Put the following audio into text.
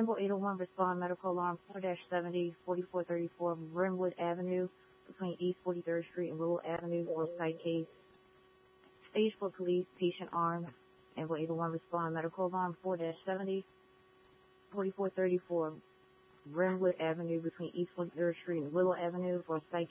Rainbow 801, respond medical alarm 4-70, 4434 Rimwood Avenue between East 43rd Street and Willow Avenue for site case. Stage 4 police, patient armed. Rainbow 801, respond medical alarm 4-70, 4434 Rimwood Avenue between East 43rd Street and Willow Avenue for site